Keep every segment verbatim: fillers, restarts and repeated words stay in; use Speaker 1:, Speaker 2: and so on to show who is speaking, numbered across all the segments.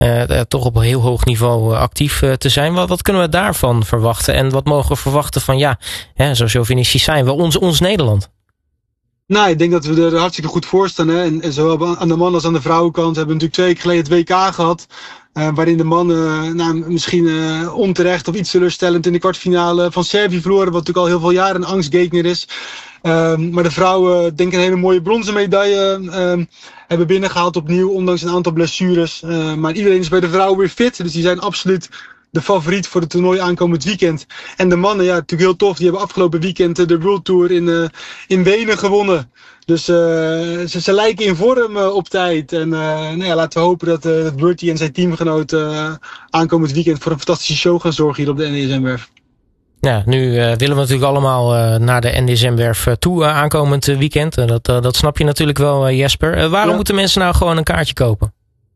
Speaker 1: uh, uh, toch op een heel hoog niveau uh, actief uh, te zijn. Wat, wat kunnen we daarvan verwachten? En wat mogen we verwachten van, ja, hè, zo chauvinistisch zijn we, ons, ons Nederland?
Speaker 2: Nou, ik denk dat we er hartstikke goed voor staan. Hè? En, en zowel aan de man als aan de vrouwenkant hebben we natuurlijk twee weken geleden het W K gehad. Uh, waarin de mannen uh, nou, misschien uh, onterecht of iets teleurstellend in de kwartfinale van Servië verloren. Wat natuurlijk al heel veel jaren een angstgegner is. Uh, maar de vrouwen, denk ik, een hele mooie bronzen medaille uh, hebben binnengehaald opnieuw. Ondanks een aantal blessures. Uh, maar iedereen is bij de vrouwen weer fit. Dus die zijn absoluut de favoriet voor het toernooi aankomend weekend. En de mannen, ja, natuurlijk heel tof. Die hebben afgelopen weekend de World Tour in, uh, in Wenen gewonnen. Dus uh, ze, ze lijken in vorm uh, op tijd. En uh, nou ja, laten we hopen dat, uh, dat Bertie en zijn teamgenoten uh, aankomend weekend voor een fantastische show gaan zorgen hier op de N D S M-werf.
Speaker 1: Ja, nu uh, willen we natuurlijk allemaal uh, naar de N D S M-werf toe uh, aankomend uh, weekend. Uh, dat, uh, dat snap je natuurlijk wel, uh, Jesper. Uh, waarom ja. moeten mensen nou gewoon een kaartje kopen?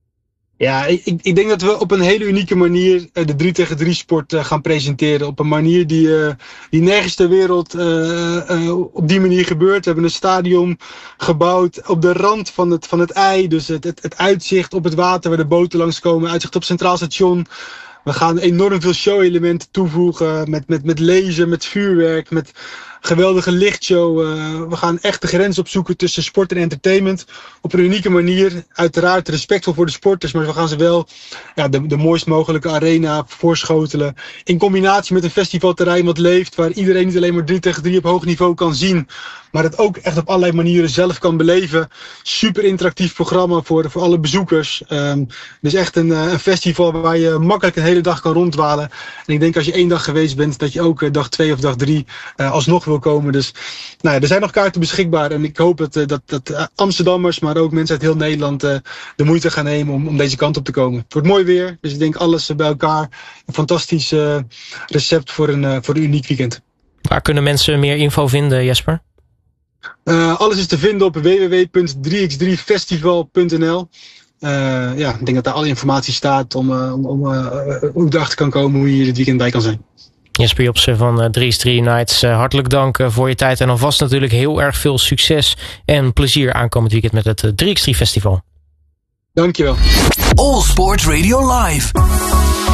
Speaker 2: Ja, ik, ik denk dat we op een hele unieke manier de drie tegen drie sport uh, gaan presenteren. Op een manier die, uh, die nergens ter wereld uh, uh, op die manier gebeurt. We hebben een stadion gebouwd op de rand van het, van het IJ. Dus het, het, het uitzicht op het water waar de boten langskomen. Uitzicht op Centraal Station. We gaan enorm veel show-elementen toevoegen. Met, met, met laser, met vuurwerk, met geweldige lichtshow. Uh, we gaan echt de grens opzoeken tussen sport en entertainment. Op een unieke manier. Uiteraard respectvol voor de sporters. Maar we gaan ze wel ja, de, de mooist mogelijke arena voorschotelen. In combinatie met een festivalterrein wat leeft. Waar iedereen niet alleen maar drie tegen drie op hoog niveau kan zien. Maar het ook echt op allerlei manieren zelf kan beleven. Super interactief programma voor, voor alle bezoekers. Um, dus echt een, een festival waar je makkelijk een hele dag kan ronddwalen. En ik denk als je één dag geweest bent, dat je ook dag twee of dag drie uh, alsnog wil komen. Dus nou ja, er zijn nog kaarten beschikbaar. En ik hoop dat, dat, dat Amsterdammers, maar ook mensen uit heel Nederland uh, de moeite gaan nemen om, om deze kant op te komen. Het wordt mooi weer. Dus ik denk alles uh, bij elkaar. Een fantastisch uh, recept voor een, uh, voor een uniek weekend.
Speaker 1: Waar kunnen mensen meer info vinden, Jesper?
Speaker 2: Uh, alles is te vinden op w w w punt drie x drie festival punt n l. Uh, ja, ik denk dat daar alle informatie staat om, uh, om, om uh, hoe je erachter kan komen hoe je hier dit weekend bij kan zijn.
Speaker 1: Jesper Jobsen van uh, drie x drie Nights, uh, hartelijk dank uh, voor je tijd en alvast natuurlijk heel erg veel succes en plezier aankomend weekend met het uh, drie x drie Festival.
Speaker 2: Dankjewel.
Speaker 3: All Sport Radio Live.